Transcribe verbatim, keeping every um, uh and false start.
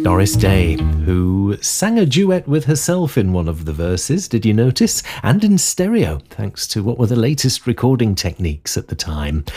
Doris Day, who sang a duet with herself in one of the verses, did you notice? And in stereo, thanks to what were the latest recording techniques at the time.